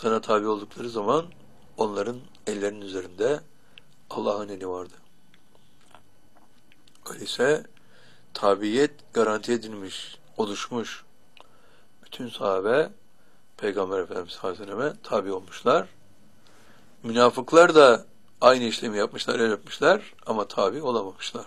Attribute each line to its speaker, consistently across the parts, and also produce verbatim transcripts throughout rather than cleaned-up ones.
Speaker 1: sana tabi oldukları zaman onların ellerinin üzerinde Allah'ın eli vardı. Öyleyse tabiyet garanti edilmiş, oluşmuş. Bütün sahabe Peygamber Efendimiz Hazretlerine tabi olmuşlar. Münafıklar da aynı işlemi yapmışlar, el yapmışlar ama tabi olamamışlar.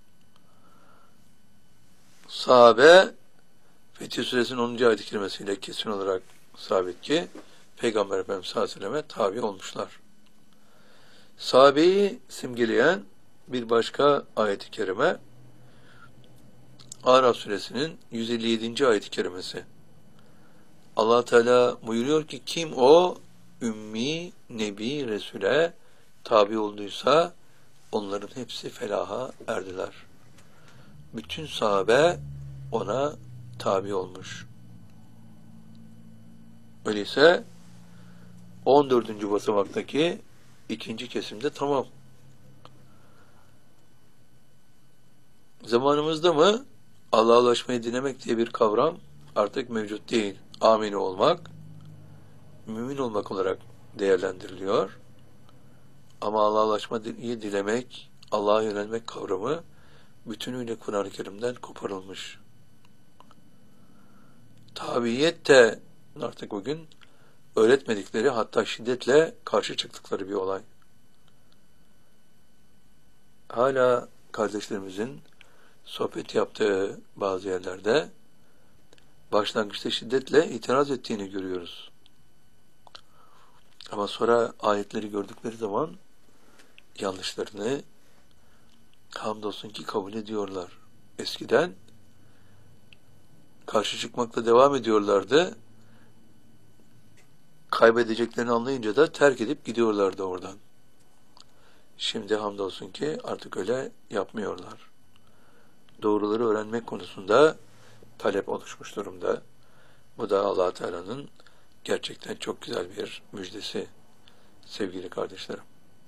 Speaker 1: Sahabe Fetih Suresinin onuncu ayet-i kerimesiyle kesin olarak sabit ki Peygamber Efendimiz Hazretlerine tabi olmuşlar. Sahabeyi simgeleyen bir başka ayet-i kerime Araf Suresinin yüz elli yedinci ayet-i kerimesi. Allah Teala buyuruyor ki kim o ümmi, nebi, Resul'e tabi olduysa onların hepsi felaha erdiler. Bütün sahabe ona tabi olmuş. Öyleyse on dördüncü basamaktaki ikinci kesimde tamam. Zamanımızda mı Allah'a ulaşmayı dilemek diye bir kavram artık mevcut değil. Amin olmak, mümin olmak olarak değerlendiriliyor. Ama Allah'a ulaşmayı dilemek, Allah'a yönelmek kavramı bütünüyle Kur'an-ı Kerim'den koparılmış. Tabiyet de artık bugün öğretmedikleri, hatta şiddetle karşı çıktıkları bir olay. Hala kardeşlerimizin sohbet yaptığı bazı yerlerde başlangıçta şiddetle itiraz ettiğini görüyoruz. Ama sonra ayetleri gördükleri zaman yanlışlarını hamdolsun ki kabul ediyorlar. Eskiden karşı çıkmakla devam ediyorlardı. Kaybedeceklerini anlayınca da terk edip gidiyorlardı oradan. Şimdi hamdolsun ki artık öyle yapmıyorlar. Doğruları öğrenmek konusunda talep oluşmuş durumda. Bu da Allah Teala'nın gerçekten çok güzel bir müjdesi sevgili kardeşlerim.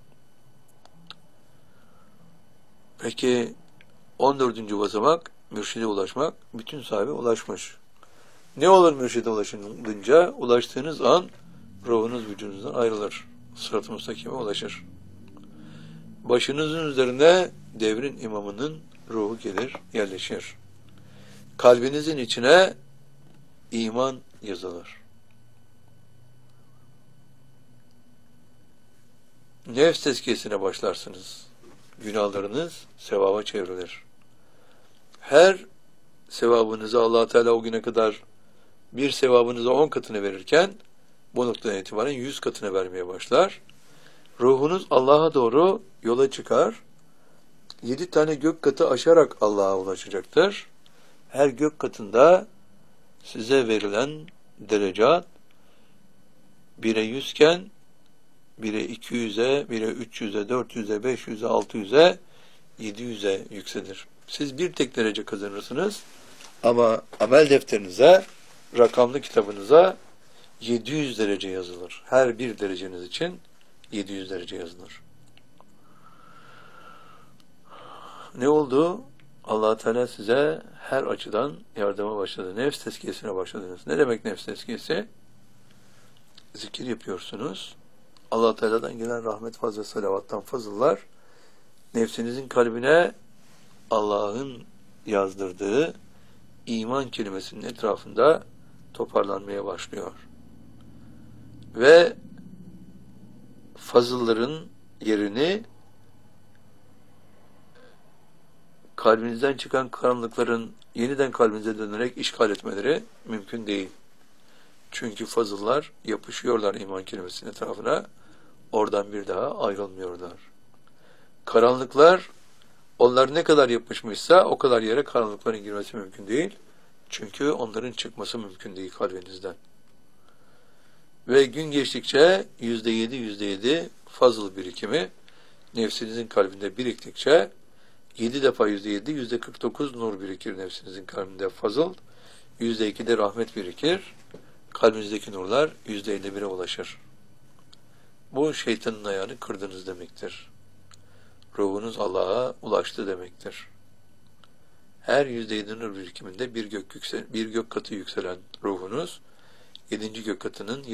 Speaker 1: Peki on dördüncü basamak mürşide ulaşmak. Bütün sahibi ulaşmış. Ne olur mürşide ulaşınca? Ulaştığınız an ruhunuz vücudunuzdan ayrılır. Sırat-ı müstakime ulaşır. Başınızın üzerine devrin imamının ruhu gelir, yerleşir. Kalbinizin içine iman yazılır. Nefs tezkiyesine başlarsınız. Günahlarınız sevaba çevrilir. Her sevabınızı Allah Teala o güne kadar bir sevabınıza on katını verirken bu noktadan itibaren yüz katına vermeye başlar. Ruhunuz Allah'a doğru yola çıkar. Yedi tane gök katı aşarak Allah'a ulaşacaktır. Her gök katında size verilen derecat bire yüzken bire iki yüze, bire üç yüze, dört yüze, beş yüze, altı yüze, yedi yüze yükselir. Siz bir tek derece kazanırsınız ama amel defterinize, rakamlı kitabınıza yedi yüz derece yazılır. Her bir dereceniz için yedi yüz derece yazılır. Ne oldu? Allah Teala size her açıdan yardıma başladı. Nefs tezkiyesine başladınız. Ne demek nefs tezkiyesi? Zikir yapıyorsunuz. Allah Teala'dan gelen rahmet, fazla salavattan fazıllar nefsinizin kalbine Allah'ın yazdırdığı iman kelimesinin etrafında toparlanmaya başlıyor. Ve fazılların yerini kalbinizden çıkan karanlıkların yeniden kalbinize dönerek işgal etmeleri mümkün değil. Çünkü fazıllar yapışıyorlar iman kelimesinin etrafına. Oradan bir daha ayrılmıyorlar. Karanlıklar, onlar ne kadar yapışmışsa o kadar yere karanlıkların girmesi mümkün değil. Çünkü onların çıkması mümkün değil kalbinizden. Ve gün geçtikçe yüzde yedi, yüzde yedi fazıl birikimi nefsinizin kalbinde biriktikçe yedi defa yüzde yedi, yüzde kırk dokuz nur birikir nefsinizin kalbinde fazıl. Yüzde iki de rahmet birikir. Kalbinizdeki nurlar yüzde elli bire ulaşır. Bu şeytanın ayağını kırdınız demektir. Ruhunuz Allah'a ulaştı demektir. Her yüzde yedi nur birikiminde bir gök, yüksel, bir gök katı yükselen ruhunuz, yedinci gök katının